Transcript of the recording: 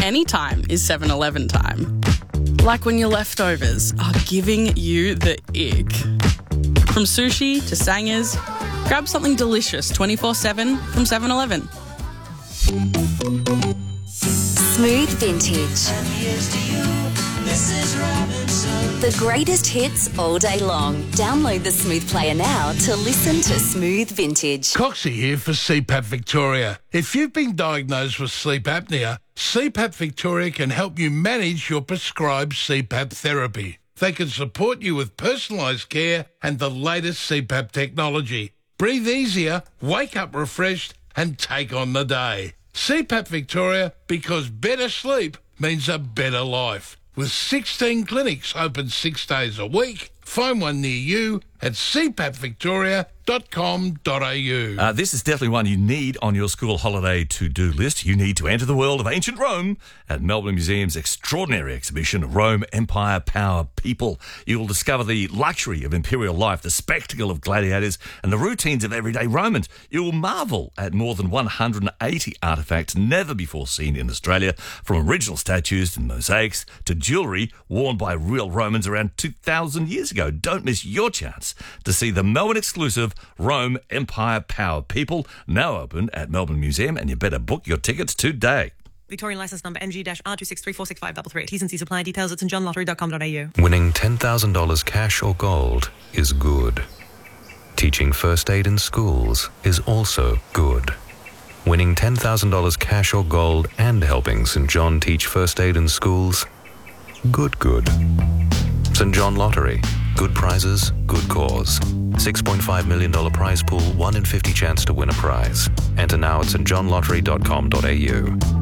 Anytime is 7-Eleven time. Like when your leftovers are giving you the ick. From sushi to sangers, grab something delicious 24/7 from 7-Eleven. Smooth Vintage. The greatest hits all day long. Download the Smooth Player now to listen to Smooth Vintage. Coxie here for CPAP Victoria. If you've been diagnosed with sleep apnea, CPAP Victoria can help you manage your prescribed CPAP therapy. They can support you with personalised care and the latest CPAP technology. Breathe easier, wake up refreshed and take on the day. CPAP Victoria, because better sleep means a better life. With 16 clinics open 6 days a week, find one near you at cpapvictoria.com.au. This is definitely one you need on your school holiday to-do list. You need to enter the world of ancient Rome at Melbourne Museum's extraordinary exhibition, Rome, Empire, Power, People. You will discover the luxury of imperial life, the spectacle of gladiators, and the routines of everyday Romans. You will marvel at more than 180 artefacts never before seen in Australia, from original statues and mosaics to jewellery worn by real Romans around 2,000 years ago. Don't miss your chance to see the Melbourne exclusive Rome, Empire, Power, People, now open at Melbourne Museum, and you better book your tickets today. Victorian licence number NG-R2634653. T's and C's apply. Details at stjohnlottery.com.au. Winning $10,000 cash or gold is good. Teaching first aid in schools is also good. Winning $10,000 cash or gold and helping St John teach first aid in schools, good. St John Lottery. Good prizes, good cause. $6.5 million prize pool, 1 in 50 chance to win a prize. Enter now at stjohnlottery.com.au.